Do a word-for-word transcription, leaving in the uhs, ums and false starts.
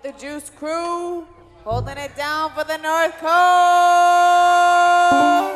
the Juice Crew, holding it down for the North Coast.